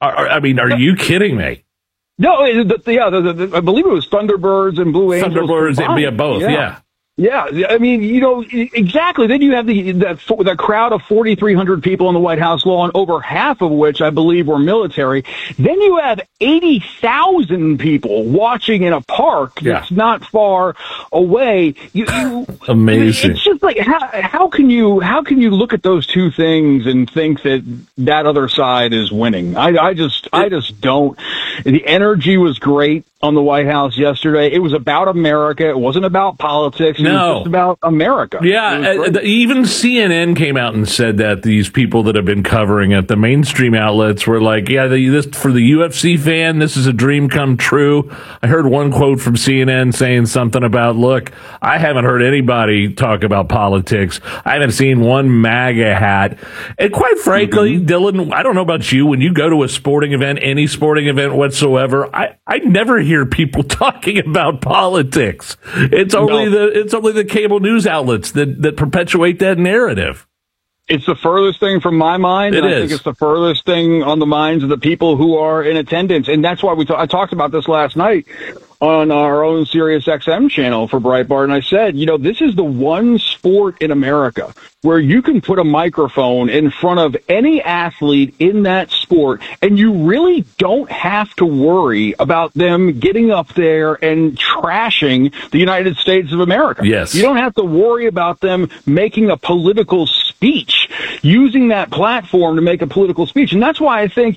I mean, are you kidding me? No, I believe it was Thunderbirds and Blue Angels. Thunderbirds and both, yeah. Yeah, I mean, exactly. Then you have that crowd of 4,300 people on the White House lawn, over half of which I believe were military. Then you have 80,000 people watching in a park that's not far away. Amazing. It's just like how can you look at those two things and think that other side is winning? I just don't. The energy was great on the White House yesterday. It was about America. It wasn't about politics. It was just about America. Yeah, even CNN came out and said that these people that have been covering it, the mainstream outlets, were like, this for the UFC fan, this is a dream come true. I heard one quote from CNN saying something about, look, I haven't heard anybody talk about politics. I haven't seen one MAGA hat. And quite frankly, Dylan, I don't know about you, when you go to a sporting event, any sporting event whatsoever, I never hear people talking about politics. It's only the cable news outlets that perpetuate that narrative. It's the furthest thing from my mind, and I think it's the furthest thing on the minds of the people who are in attendance. And that's why I talked about this last night on our own Sirius XM channel for Breitbart, and I said, this is the one sport in America where you can put a microphone in front of any athlete in that sport, and you really don't have to worry about them getting up there and trashing the United States of America. Yes. You don't have to worry about them making a political speech, using that platform to make a political speech. And that's why I think,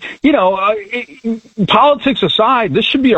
politics aside, this should be the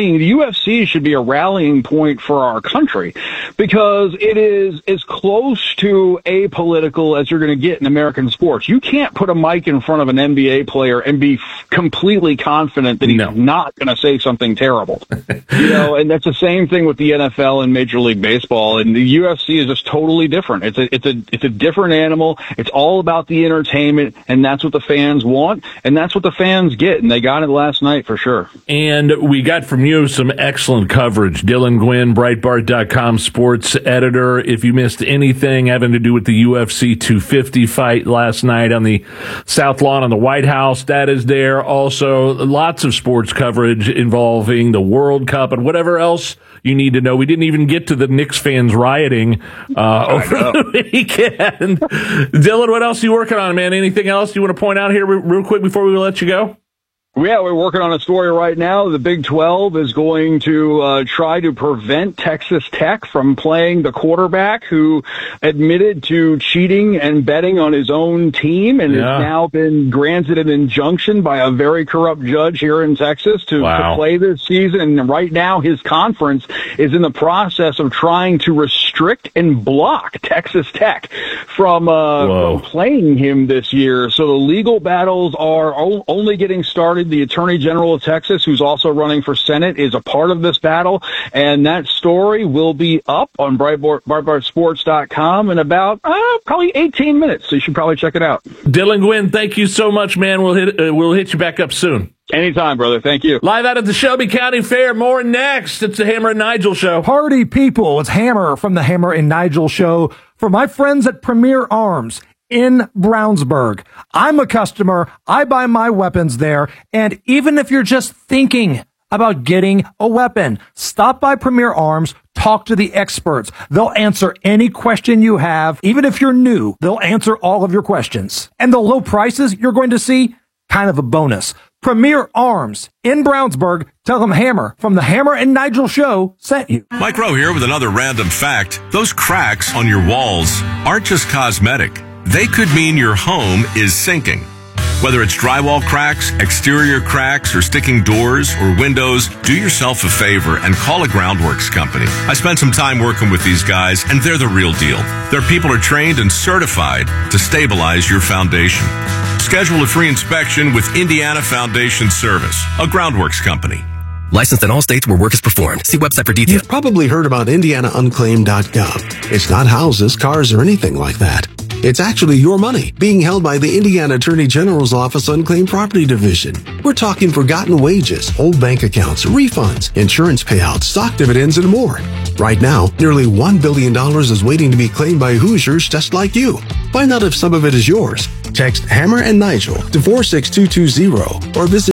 UFC should be a rallying point for our country, because it is as close to apolitical as you're going to get in American sports. You can't put a mic in front of an NBA player and be completely confident that he's not going to say something terrible. And that's the same thing with the NFL and Major League Baseball. And the UFC is just totally different. It's a different animal. It's all about the entertainment, and that's what the fans want, and that's what the fans get, and they got it last night for sure. And we got from you some excellent coverage. Dylan Gwynn, Breitbart.com sports editor. If you missed anything having to do with the UFC 250 fight last night on the South Lawn on the White House, that is there. Also, lots of sports coverage involving the World Cup and whatever else you need to know. We didn't even get to the Knicks fans rioting over the weekend. Dylan, what else are you working on, man? Anything else you want to point out here real quick before we let you go? Yeah, we're working on a story right now. The Big 12 is going to try to prevent Texas Tech from playing the quarterback who admitted to cheating and betting on his own team and has now been granted an injunction by a very corrupt judge here in Texas to play this season. And right now his conference is in the process of trying to restrict and block Texas Tech from playing him this year. So the legal battles are only getting started. The Attorney General of Texas, who's also running for Senate, is a part of this battle, and that story will be up on BreitbartSports.com in about probably 18 minutes, so you should probably check it out. Dylan Gwynn, thank you so much, man. We'll hit you back up soon. Anytime, brother. Thank you. Live out at the Shelby County Fair. More next. It's the Hammer and Nigel Show. Party people, it's Hammer from the Hammer and Nigel Show. For my friends at Premier Arms in Brownsburg, I'm a customer. I buy my weapons there. And even if you're just thinking about getting a weapon, stop by Premier Arms. Talk to the experts. They'll answer any question you have. Even if you're new, they'll answer all of your questions. And the low prices you're going to see, kind of a bonus. Premier Arms in Brownsburg. Tell them Hammer from the Hammer and Nigel Show sent you. Mike Rowe here with another random fact. Those cracks on your walls aren't just cosmetic. They could mean your home is sinking. Whether it's drywall cracks, exterior cracks, or sticking doors or windows, do yourself a favor and call a Groundworks company. I spent some time working with these guys, and they're the real deal. Their people are trained and certified to stabilize your foundation. Schedule a free inspection with Indiana Foundation Service, a Groundworks company. Licensed in all states where work is performed. See website for details. You've probably heard about IndianaUnclaimed.gov. It's not houses, cars, or anything like that. It's actually your money being held by the Indiana Attorney General's Office Unclaimed Property Division. We're talking forgotten wages, old bank accounts, refunds, insurance payouts, stock dividends, and more. Right now, nearly $1 billion is waiting to be claimed by Hoosiers just like you. Find out if some of it is yours. Text Hammer and Nigel to 46220 or visit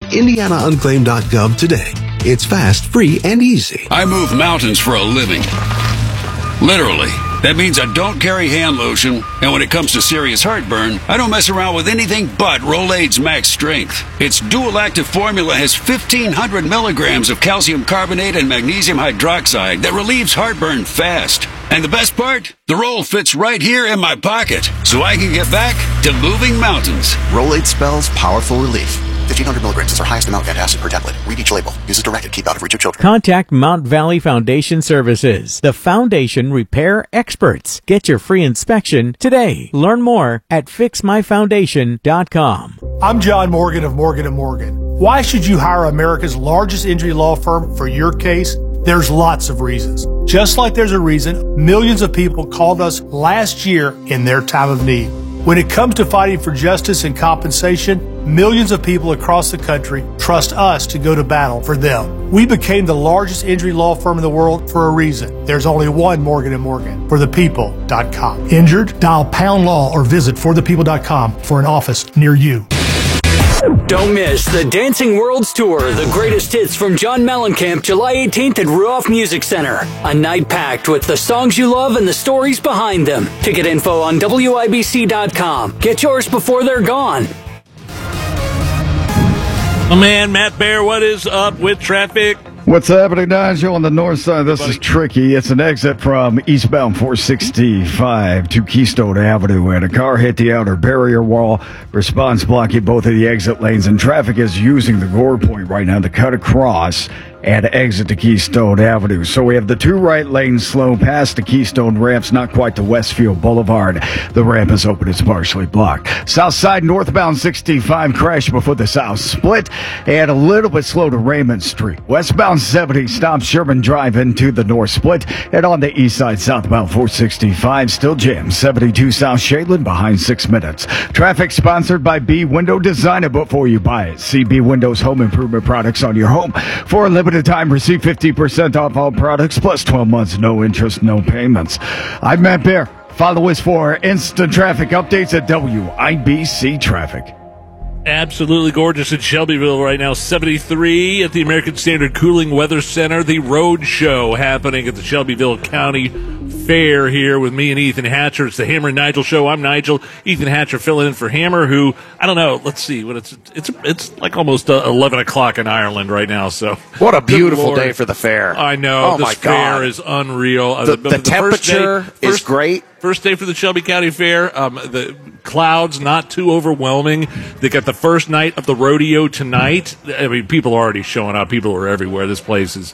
IndianaUnclaimed.gov today. It's fast, free, and easy. I move mountains for a living. Literally. That means I don't carry hand lotion, and when it comes to serious heartburn, I don't mess around with anything but Rolaids Max Strength. Its dual-active formula has 1,500 milligrams of calcium carbonate and magnesium hydroxide that relieves heartburn fast. And the best part? The roll fits right here in my pocket, so I can get back to moving mountains. Rolaids spells powerful relief. 1,500 milligrams is our highest amount of antacid per tablet. Read each label. Use as directed. Keep out of reach of children. Contact Mount Valley Foundation Services, the foundation repair experts. Get your free inspection today. Learn more at fixmyfoundation.com. I'm John Morgan of Morgan & Morgan. Why should you hire America's largest injury law firm for your case? There's lots of reasons. Just like there's a reason millions of people called us last year in their time of need. When it comes to fighting for justice and compensation, millions of people across the country trust us to go to battle for them. We became the largest injury law firm in the world for a reason. There's only one Morgan & Morgan, forthepeople.com. Injured? Dial pound law or visit forthepeople.com for an office near you. Don't miss the Dancing Worlds Tour, the greatest hits from John Mellencamp, July 18th at Ruoff Music Center. A night packed with the songs you love and the stories behind them. Ticket info on WIBC.com. Get yours before they're gone. My man, Matt Bear, what is up with traffic? What's happening, Nigel? On the north side, this is tricky. It's an exit from eastbound 465 to Keystone Avenue, and a car hit the outer barrier wall. Response blocking both of the exit lanes, and traffic is using the Gore Point right now to cut across and exit to Keystone Avenue. So we have the two right lanes slow past the Keystone ramps, not quite to Westfield Boulevard. The ramp is open. It's partially blocked. South side northbound 65 crash before the south split, and a little bit slow to Raymond Street. Westbound 70 stops Sherman Drive into the north split, and on the east side southbound 465 still jammed. 72 South Shadeland behind 6 minutes. Traffic sponsored by B Window. Design it before you buy it. See B Windows home improvement products on your home for a limited time. Receive 50% off all products plus 12 months, no interest, no payments. I'm Matt Bear. Follow us for instant traffic updates at WIBC Traffic. Absolutely gorgeous in Shelbyville right now. 73 at the American Standard Cooling Weather Center. The road show happening at the Shelbyville County Fair here with me and Ethan Hatcher. It's the Hammer and Nigel show. I'm Nigel. Ethan Hatcher filling in for Hammer, who, I don't know, let's see. What it's like almost 11 o'clock in Ireland right now. So what a beautiful day for the fair. I know. Oh, my this God. fair is unreal. The temperature is great. First day for the Shelby County Fair. The clouds not too overwhelming. They got the first night of the rodeo tonight. I mean, people are already showing up. People are everywhere. This place is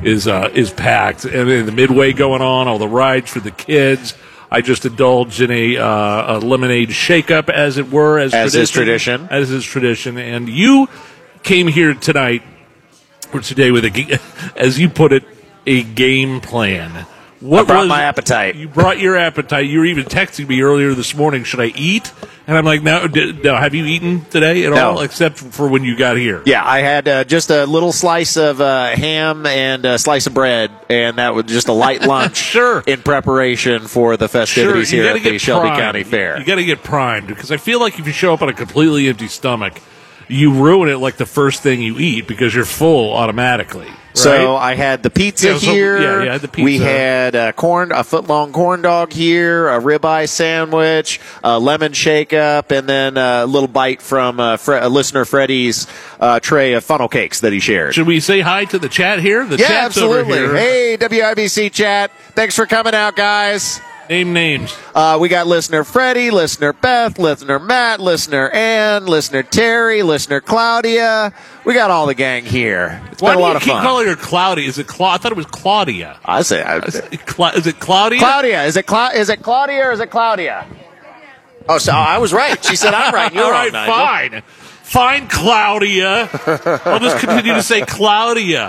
packed. And then the midway going on, all the rides for the kids. I just indulged in a lemonade shake-up, as it were, as is tradition. As is tradition. And you came here tonight or today with as you put it, a game plan. I brought my appetite. You brought your appetite. You were even texting me earlier this morning, should I eat? And I'm like, no. Have you eaten today at all, except for when you got here? Yeah, I had just a little slice of ham and a slice of bread, and that was just a light lunch sure. in preparation for the festivities here at the Shelby County Fair. You got to get primed, because I feel like if you show up on a completely empty stomach, you ruin it like the first thing you eat because you're full automatically. Right? So I had the pizza here. Yeah, you had the pizza. We had a foot-long corn dog here, a ribeye sandwich, a lemon shake-up, and then a little bite from listener Freddie's tray of funnel cakes that he shared. Should we say hi to the chat here? The chat's absolutely. Over here. Hey, WIBC chat. Thanks for coming out, guys. Name names. We got listener Freddie, listener Beth, listener Matt, listener Ann, listener Terry, listener Claudia. We got all the gang here. It's been a lot of fun. Why do you keep calling her Claudia? Is it I thought it was Claudia. Is it Claudia? Claudia. Is it Claudia or is it Claudia? Oh, so I was right. She said I'm right. You're all wrong, right, fine, Claudia. I'll just continue to say Claudia.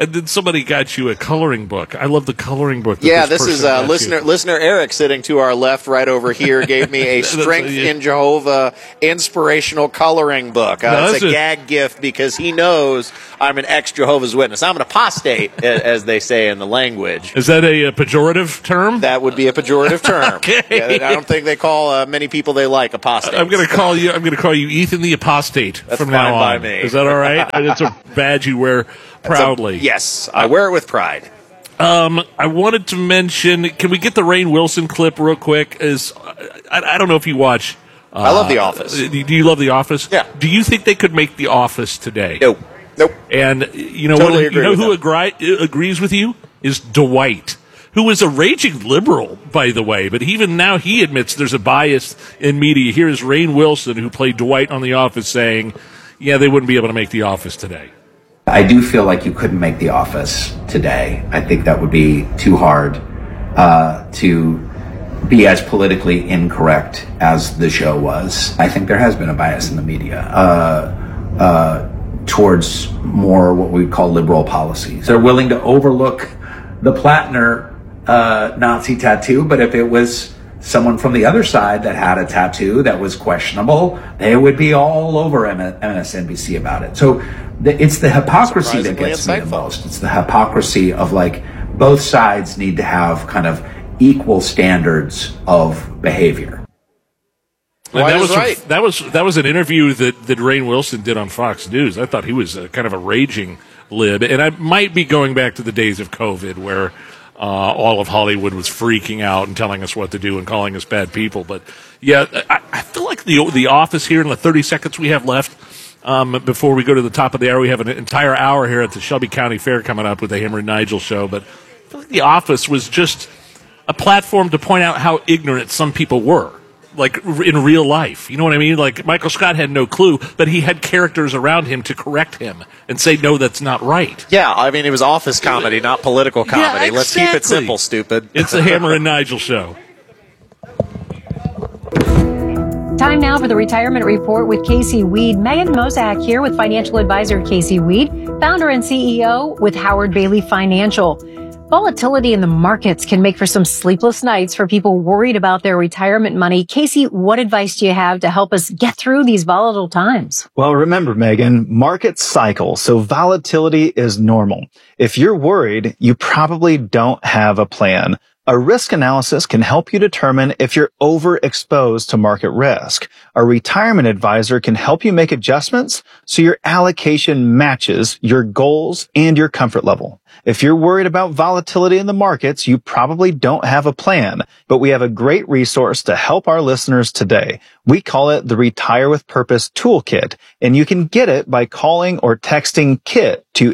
And then somebody got you a coloring book. I love the coloring book. Yeah, this is listener Eric sitting to our left right over here gave me a Strength in Jehovah inspirational coloring book. It's a gag gift because he knows I'm an ex-Jehovah's Witness. I'm an apostate, as they say in the language. Is that a pejorative term? That would be a pejorative term. Okay. Yeah, I don't think they call many people they like apostates. I'm going to call you Ethan the Apostate. That's from fine now by on. me. Is that all right? It's a badge you wear proudly. Yes, I wear it with pride. I wanted to mention, can we get the Rainn Wilson clip real quick? I don't know if you watch. I love The Office. Do you love The Office? Yeah. Do you think they could make The Office today? Nope. And you know Totally who agrees with you is Dwight, who is a raging liberal, by the way. But even now he admits there's a bias in media. Here is Rainn Wilson, who played Dwight on The Office, saying, yeah, they wouldn't be able to make The Office today. I do feel like you couldn't make The Office today. I think that would be too hard to be as politically incorrect as the show was. I think there has been a bias in the media towards more what we call liberal policies. They're willing to overlook the Plattner Nazi tattoo, but if it was someone from the other side that had a tattoo that was questionable, they would be all over MSNBC about it. So it's the hypocrisy that gets me the most. It's the hypocrisy of like both sides need to have kind of equal standards of behavior. That was an interview that Rainn Wilson did on Fox News. I thought he was kind of a raging lib, and I might be going back to the days of COVID where all of Hollywood was freaking out and telling us what to do and calling us bad people. But yeah, I feel like the Office here in the 30 seconds we have left before we go to the top of the hour. We have an entire hour here at the Shelby County Fair coming up with the Hammer and Nigel show. But I feel like the Office was just a platform to point out how ignorant some people were. Like in real life, you know what I mean? Like Michael Scott had no clue, but he had characters around him to correct him and say, no, that's not right. Yeah, I mean, it was office comedy, not political comedy. Yeah, exactly. Let's keep it simple, stupid. It's the Hammer and Nigel show. Time now for the Retirement Report with Casey Weed. Megan Mozak here with financial advisor Casey Weed, founder and CEO with Howard Bailey Financial. Volatility in the markets can make for some sleepless nights for people worried about their retirement money. Casey, what advice do you have to help us get through these volatile times? Well, remember, Megan, markets cycle, so volatility is normal. If you're worried, you probably don't have a plan. A risk analysis can help you determine if you're overexposed to market risk. A retirement advisor can help you make adjustments so your allocation matches your goals and your comfort level. If you're worried about volatility in the markets, you probably don't have a plan, but we have a great resource to help our listeners today. We call it the Retire with Purpose Toolkit, and you can get it by calling or texting KIT to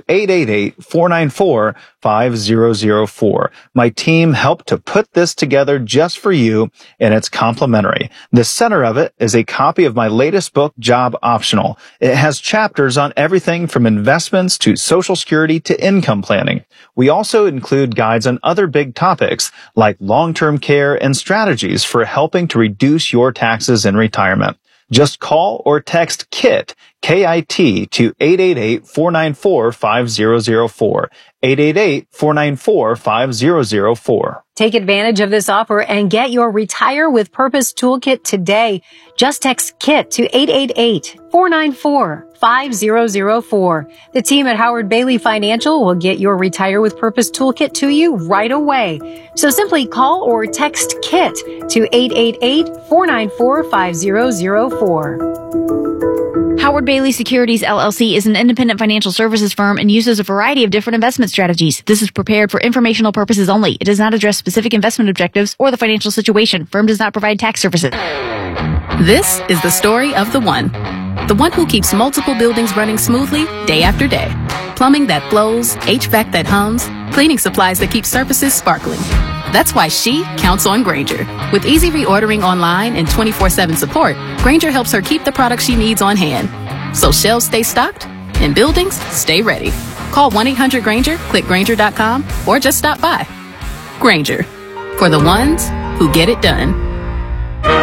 888-494-5004. My team helped to put this together just for you, and it's complimentary. The center of it is a copy of my latest book, Job Optional. It has chapters on everything from investments to Social Security to income planning. We also include guides on other big topics like long-term care and strategies for helping to reduce your taxes in retirement. Just call or text KIT, K-I-T, to 888-494-5004, 888-494-5004. Take advantage of this offer and get your Retire with Purpose Toolkit today. Just text KIT to 888-494-5004. The team at Howard Bailey Financial will get your Retire with Purpose Toolkit to you right away. So simply call or text KIT to 888-494-5004. Howard Bailey Securities LLC is an independent financial services firm and uses a variety of different investment strategies. This is prepared for informational purposes only. It does not address specific investment objectives or the financial situation. Firm does not provide tax services. This is the story of the one who keeps multiple buildings running smoothly day after day. Plumbing that flows, HVAC that hums, cleaning supplies that keep surfaces sparkling. That's why she counts on Grainger. With easy reordering online and 24/7 support, Grainger helps her keep the products she needs on hand. So shelves stay stocked and buildings stay ready. Call 1-800-GRAINGER, click Grainger.com, or just stop by. Grainger, for the ones who get it done.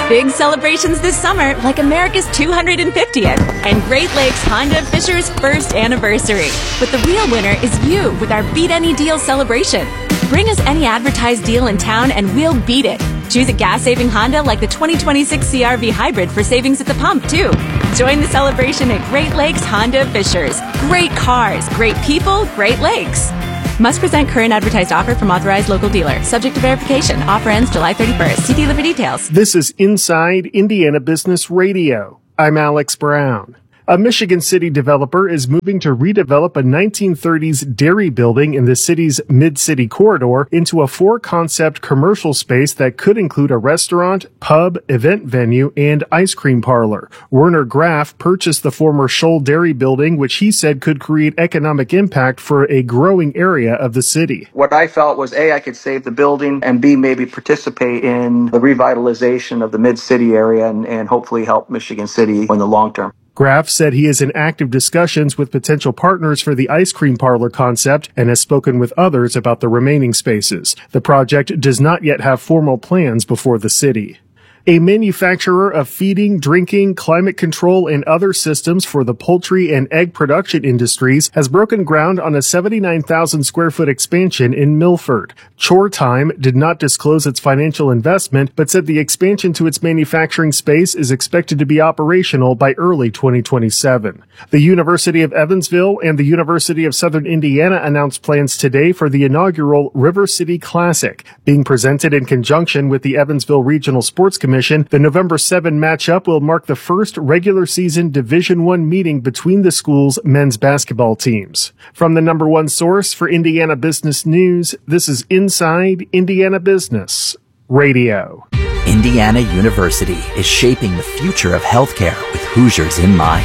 Big celebrations this summer, like America's 250th and Great Lakes Honda Fisher's first anniversary. But the real winner is you with our Beat Any Deal celebration. Bring us any advertised deal in town and we'll beat it. Choose a gas-saving Honda like the 2026 CR-V Hybrid for savings at the pump, too. Join the celebration at Great Lakes Honda Fishers. Great cars, great people, Great Lakes. Must present current advertised offer from authorized local dealer. Subject to verification. Offer ends July 31st. See dealer for details. This is Inside Indiana Business Radio. I'm Alex Brown. A Michigan City developer is moving to redevelop a 1930s dairy building in the city's mid-city corridor into a four-concept commercial space that could include a restaurant, pub, event venue, and ice cream parlor. Werner Graff purchased the former Scholl Dairy building, which he said could create economic impact for a growing area of the city. What I felt was, A, I could save the building, and B, maybe participate in the revitalization of the mid-city area and hopefully help Michigan City in the long term. Graff said he is in active discussions with potential partners for the ice cream parlor concept and has spoken with others about the remaining spaces. The project does not yet have formal plans before the city. A manufacturer of feeding, drinking, climate control, and other systems for the poultry and egg production industries has broken ground on a 79,000 square foot expansion in Milford. Chore Time did not disclose its financial investment, but said the expansion to its manufacturing space is expected to be operational by early 2027. The University of Evansville and the University of Southern Indiana announced plans today for the inaugural River City Classic, being presented in conjunction with the Evansville Regional Sports Commission. The November 7 matchup will mark the first regular season Division I meeting between the school's men's basketball teams. From the number one source for Indiana business news, this is Inside Indiana Business Radio. Indiana University is shaping the future of healthcare with Hoosiers in mind.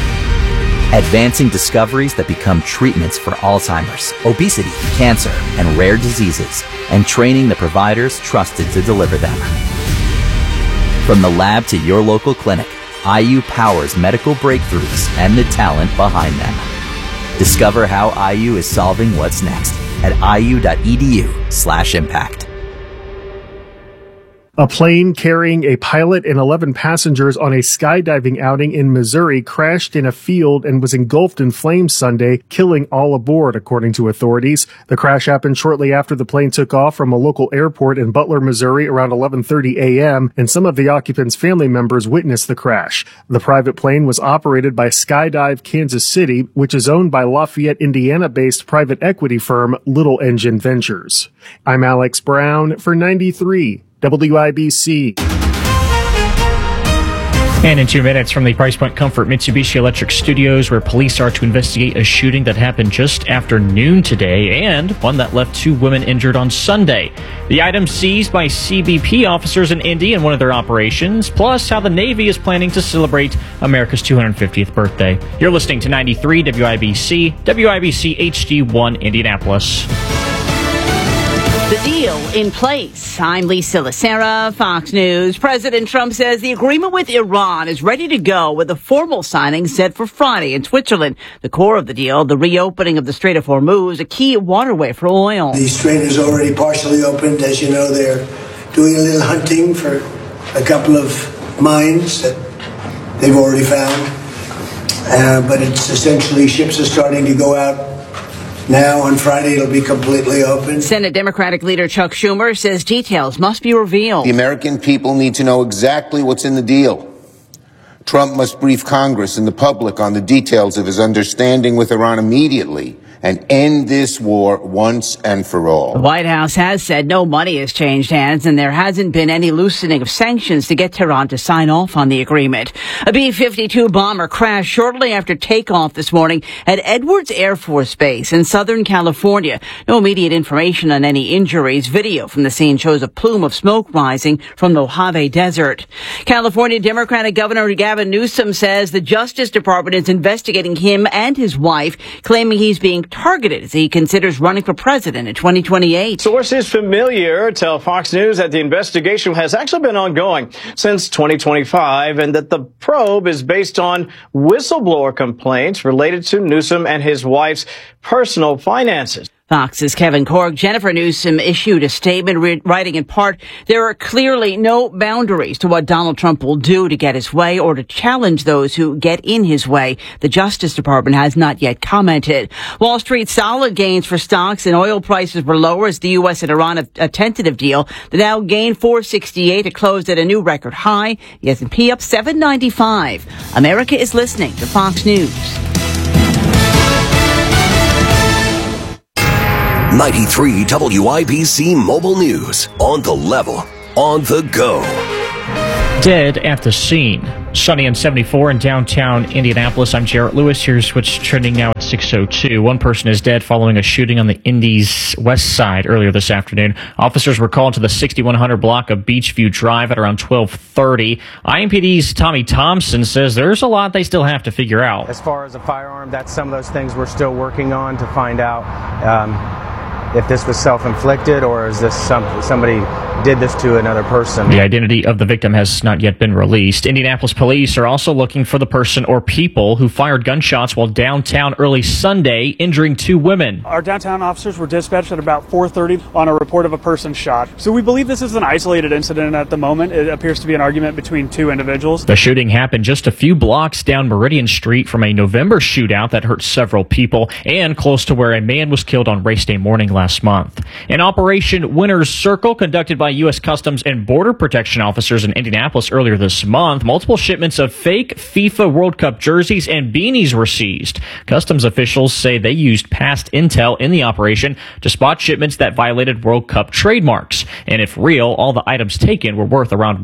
Advancing discoveries that become treatments for Alzheimer's, obesity, cancer, and rare diseases, and training the providers trusted to deliver them. From the lab to your local clinic, IU powers medical breakthroughs and the talent behind them. Discover how IU is solving what's next at iu.edu/impact. A plane carrying a pilot and 11 passengers on a skydiving outing in Missouri crashed in a field and was engulfed in flames Sunday, killing all aboard, according to authorities. The crash happened shortly after the plane took off from a local airport in Butler, Missouri around 11:30 a.m., and some of the occupants' family members witnessed the crash. The private plane was operated by Skydive Kansas City, which is owned by Lafayette, Indiana-based private equity firm Little Engine Ventures. I'm Alex Brown for 93 WIBC. And in 2 minutes from the Price Point Comfort Mitsubishi Electric Studios, where police are to investigate a shooting that happened just after noon today and one that left 2 women injured on Sunday. The items seized by CBP officers in Indy in one of their operations, plus how the Navy is planning to celebrate America's 250th birthday. You're listening to 93 WIBC, WIBC HD1 Indianapolis. The deal in place. I'm Lisa Lacera, Fox News. President Trump says the agreement with Iran is ready to go with a formal signing set for Friday in Switzerland. The core of the deal, the reopening of the Strait of Hormuz, a key waterway for oil. The strait is already partially opened. As you know, they're doing a little hunting for a couple of mines that they've already found. But it's essentially ships are starting to go out. Now, on Friday, it'll be completely open. Senate Democratic leader Chuck Schumer says details must be revealed. The American people need to know exactly what's in the deal. Trump must brief Congress and the public on the details of his understanding with Iran immediately and end this war once and for all. The White House has said no money has changed hands and there hasn't been any loosening of sanctions to get Tehran to sign off on the agreement. A B-52 bomber crashed shortly after takeoff this morning at Edwards Air Force Base in Southern California. No immediate information on any injuries. Video from the scene shows a plume of smoke rising from the Mojave Desert. California Democratic Governor Gavin Newsom says the Justice Department is investigating him and his wife, claiming he's being targeted as he considers running for president in 2028. Sources familiar tell Fox News that the investigation has actually been ongoing since 2025 and that the probe is based on whistleblower complaints related to Newsom and his wife's personal finances. Fox's Kevin Korg. Jennifer Newsom issued a statement writing in part, there are clearly no boundaries to what Donald Trump will do to get his way or to challenge those who get in his way. The Justice Department has not yet commented. Wall Street solid gains for stocks and oil prices were lower as the U.S. and Iran a tentative deal. The Dow gained 468. It closed at a new record high. The S&P up 795. America is listening to Fox News. 93 WIBC Mobile News. On the level, on the go. Dead at the scene. Sunny and 74 in downtown Indianapolis. I'm Jarrett Lewis. Here's what's trending now at 6:02. One person is dead following a shooting on the Indy's west side earlier this afternoon. Officers were called to the 6100 block of Beachview Drive at around 12:30. IMPD's Tommy Thompson says there's a lot they still have to figure out. As far as a firearm, that's some of those things we're still working on to find out if this was self-inflicted or is this somebody did this to another person. The identity of the victim has not yet been released. Indianapolis police are also looking for the person or people who fired gunshots while downtown early Sunday, injuring 2 women. Our downtown officers were dispatched at about 4:30 on a report of a person shot. So we believe this is an isolated incident at the moment. It appears to be an argument between 2 individuals. The shooting happened just a few blocks down Meridian Street from a November shootout that hurt several people and close to where a man was killed on race day morning last month. An Operation Winner's Circle conducted by U.S. Customs and Border Protection officers in Indianapolis earlier this month. Multiple shipments of fake FIFA World Cup jerseys and beanies were seized. Customs officials say they used past intel in the operation to spot shipments that violated World Cup trademarks. And if real, all the items taken were worth around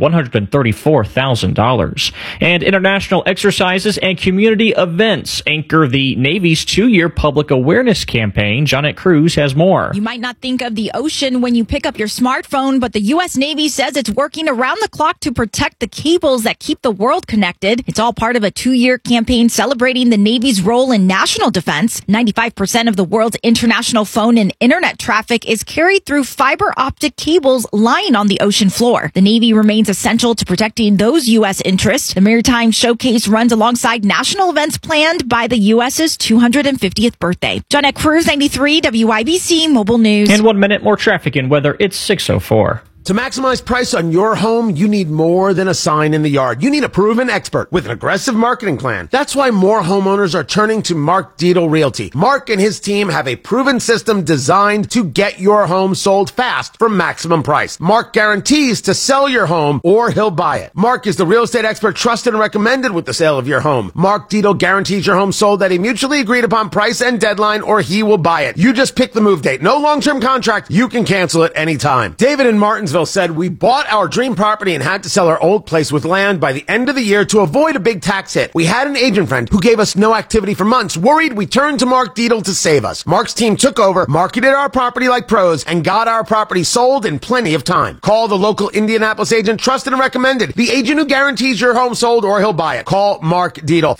$134,000. And international exercises and community events anchor the Navy's 2-year public awareness campaign. Jonette Cruz has more. You might not think of the ocean when you pick up your smartphone, but the U.S. Navy says it's working around the clock to protect the cables that keep the world connected. It's all part of a 2-year campaign celebrating the Navy's role in national defense. 95% of the world's international phone and internet traffic is carried through fiber optic cables lying on the ocean floor. The Navy remains essential to protecting those U.S. interests. The Maritime Showcase runs alongside national events planned by the U.S.'s 250th birthday. Jonette Cruz, 93 WIBC Mobile News. And 1 minute more traffic and weather. It's 6:04. To maximize price on your home, you need more than a sign in the yard. You need a proven expert with an aggressive marketing plan. That's why more homeowners are turning to Mark Dietel Realty. Mark and his team have a proven system designed to get your home sold fast for maximum price. Mark guarantees to sell your home or he'll buy it. Mark is the real estate expert trusted and recommended with the sale of your home. Mark Dietel guarantees your home sold at a mutually agreed upon price and deadline or he will buy it. You just pick the move date. No long-term contract. You can cancel it anytime. David in Martinsville said, we bought our dream property and had to sell our old place with land by the end of the year to avoid a big tax hit. We had an agent friend who gave us no activity for months. Worried, we turned to Mark Dietel to save us. Mark's team took over, marketed our property like pros, and got our property sold in plenty of time. Call the local Indianapolis agent, trusted and recommended. The agent who guarantees your home sold or he'll buy it. Call Mark Dietel.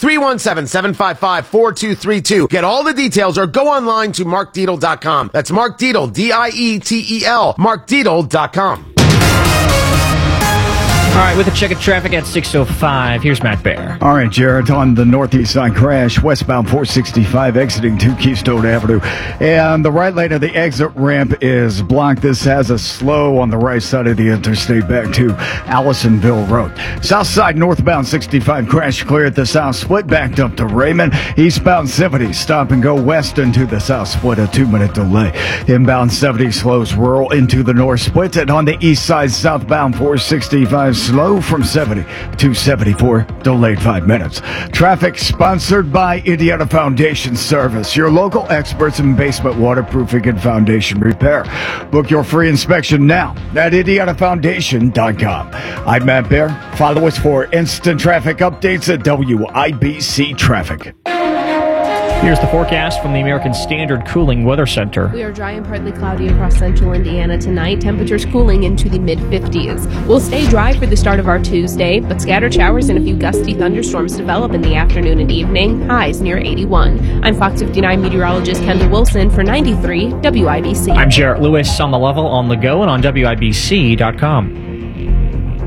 317-755-4232. Get all the details or go online to markdietel.com. That's Mark Dietel, D-I-E-T-E-L, markdietel.com. All right, with a check of traffic at 6:05, here's Matt Bear. All right, Jared, on the northeast side crash, westbound 465 exiting 2 Keystone Avenue. And the right lane of the exit ramp is blocked. This has a slow on the right side of the interstate back to Allisonville Road. South side northbound 65 crash clear at the south split, backed up to Raymond. Eastbound 70 stop and go west into the south split, a 2-minute delay. Inbound 70 slows rural into the north split. And on the east side southbound 465 slow from 70 to 74, delayed 5 minutes. Traffic sponsored by Indiana Foundation Service, your local experts in basement waterproofing and foundation repair. Book your free inspection now at IndianaFoundation.com. I'm Matt Bear. Follow us for instant traffic updates at WIBC Traffic. Here's the forecast from the American Standard Cooling Weather Center. We are dry and partly cloudy across central Indiana tonight. Temperatures cooling into the mid-50s. We'll stay dry for the start of our Tuesday, but scattered showers and a few gusty thunderstorms develop in the afternoon and evening. Highs near 81. I'm Fox 59 meteorologist Kendall Wilson for 93 WIBC. I'm Jarrett Lewis on the level, on the go, and on WIBC.com.